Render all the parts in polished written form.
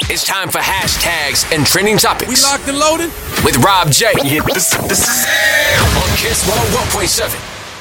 It's time for hashtags and trending topics. We locked and loaded with Rob J. This is on Kiss 101.7.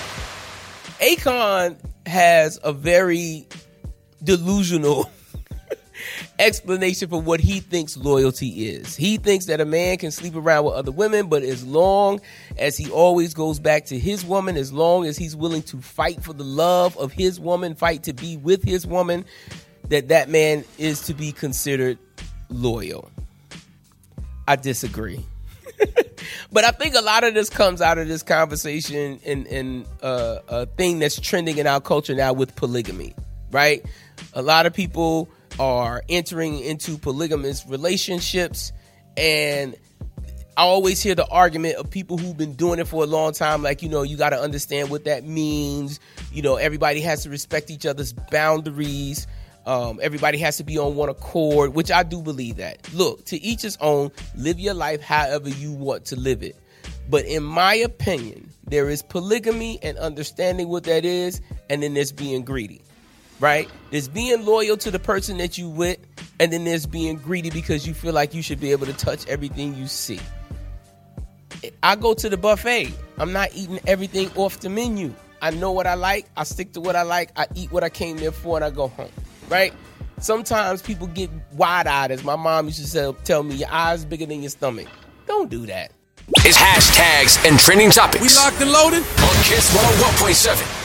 Akon has a very delusional explanation for what he thinks loyalty is. He thinks that a man can sleep around with other women, but as long as he always goes back to his woman, as long as he's willing to fight for the love of his woman, fight to be with his woman, that man is to be considered loyal. I disagree. But I think a lot of this comes out of this conversation and a thing that's trending in our culture now with polygamy, right? A lot of people are entering into polygamous relationships, and I always hear the argument of people who've been doing it for a long time, like, you got to understand what that means. Everybody has to respect each other's boundaries. Everybody has to be on one accord, which I do believe that. Look, to each his own, live your life however you want to live it. But in my opinion, there is polygamy and understanding what that is, and then there's being greedy, right? There's being loyal to the person that you with, and then there's being greedy because you feel like you should be able to touch everything you see. I go to the buffet. I'm not eating everything off the menu. I know what I like. I stick to what I like. I eat what I came there for, and I go home. Right? Sometimes people get wide-eyed, as my mom used to tell me, your eyes bigger than your stomach. Don't do that. It's hashtags and trending topics. We locked and loaded on Kiss 101.7.